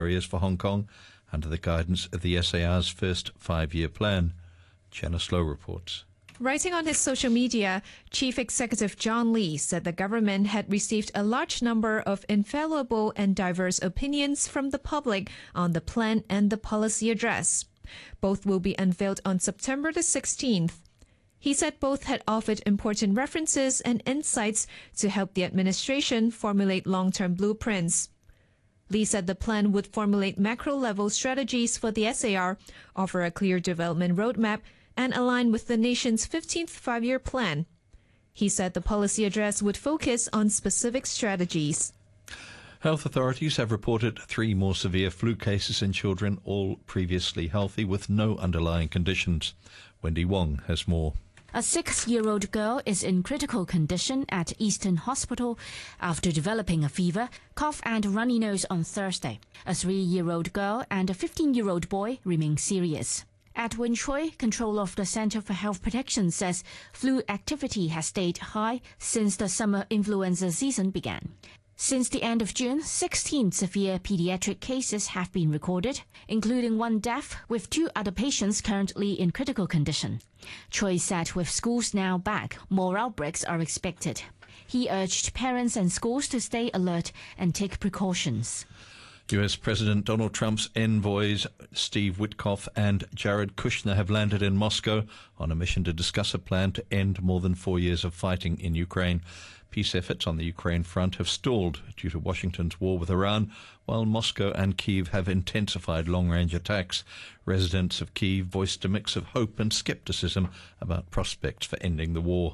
areas for Hong Kong under the guidance of the SAR's first 5-year plan. Jenna Slow reports. Writing on his social media, Chief Executive John Lee said the government had received a large number of infallible and diverse opinions from the public on the plan and the policy address. Both will be unveiled on September the 16th. He said both had offered important references and insights to help the administration formulate long-term blueprints. Lee said the plan would formulate macro-level strategies for the SAR, offer a clear development roadmap, and align with the nation's 15th five-year plan. He said the policy address would focus on specific strategies. Health authorities have reported 3 more severe flu cases in children, all previously healthy with no underlying conditions. Wendy Wong has more. A 6-year-old girl is in critical condition at Eastern Hospital after developing a fever, cough and runny nose on Thursday. A 3-year-old girl and a 15-year-old boy remain serious. Edwin Choi, controller of the Center for Health Protection, says flu activity has stayed high since the summer influenza season began. Since the end of June, 16 severe pediatric cases have been recorded, including 1 death, with 2 other patients currently in critical condition. Choi said with schools now back, more outbreaks are expected. He urged parents and schools to stay alert and take precautions. U.S. President Donald Trump's envoys Steve Witkoff and Jared Kushner have landed in Moscow on a mission to discuss a plan to end more than 4 years of fighting in Ukraine. Peace efforts on the Ukraine front have stalled due to Washington's war with Iran, while Moscow and Kyiv have intensified long-range attacks. Residents of Kyiv voiced a mix of hope and skepticism about prospects for ending the war.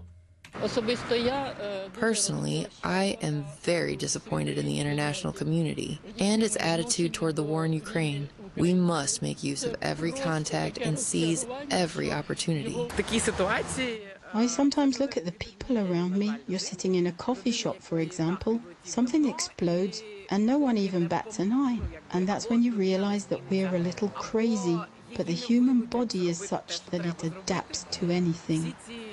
Personally, I am very disappointed in the international community and its attitude toward the war in Ukraine. We must make use of every contact and seize every opportunity. I sometimes look at the people around me. You're sitting in a coffee shop, for example. Something explodes and no one even bats an eye. And that's when you realize that we're a little crazy. But the human body is such that it adapts to anything.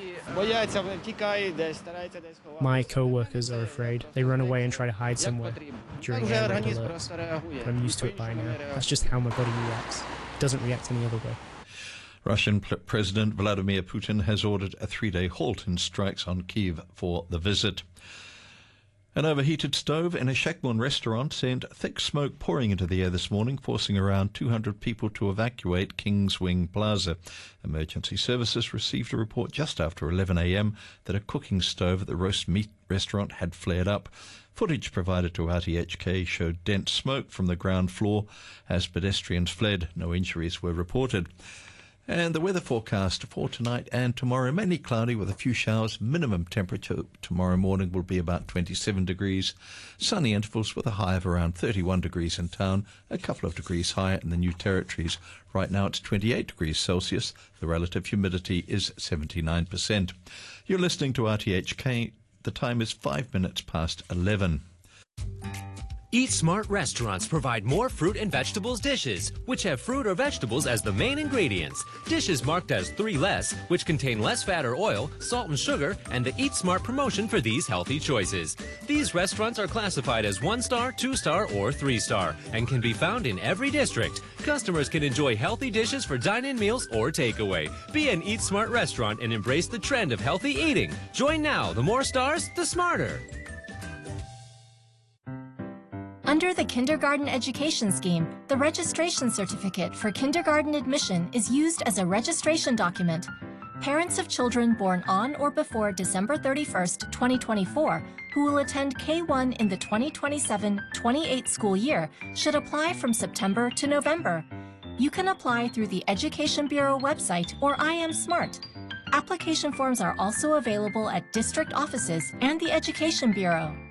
My co-workers are afraid. They run away and try to hide somewhere during air raid alerts. But I'm used to it by now. That's just how my body reacts. It doesn't react any other way. Russian President Vladimir Putin has ordered a 3-day halt in strikes on Kyiv for the visit. An overheated stove in a Shakmun restaurant sent thick smoke pouring into the air this morning, forcing around 200 people to evacuate King's Wing Plaza. Emergency services received a report just after 11 a.m. that a cooking stove at the roast meat restaurant had flared up. Footage provided to RTHK showed dense smoke from the ground floor as pedestrians fled. No injuries were reported. And the weather forecast for tonight and tomorrow, mainly cloudy with a few showers. Minimum temperature tomorrow morning will be about 27 degrees. Sunny intervals with a high of around 31 degrees in town, a couple of degrees higher in the New Territories. Right now it's 28 degrees Celsius. The relative humidity is 79%. You're listening to RTHK. The time is 5 minutes past 11. Eat Smart restaurants provide more fruit and vegetables dishes, which have fruit or vegetables as the main ingredients. Dishes marked as 3 less, which contain less fat or oil, salt and sugar, and the Eat Smart promotion for these healthy choices. These restaurants are classified as 1-star, 2-star, or 3-star, and can be found in every district. Customers can enjoy healthy dishes for dine-in meals or takeaway. Be an Eat Smart restaurant and embrace the trend of healthy eating. Join now. The more stars, the smarter. Under the Kindergarten Education Scheme, the registration certificate for kindergarten admission is used as a registration document. Parents of children born on or before December 31st, 2024, who will attend K-1 in the 2027-28 school year should apply from September to November. You can apply through the Education Bureau website or I Am Smart. Application forms are also available at district offices and the Education Bureau.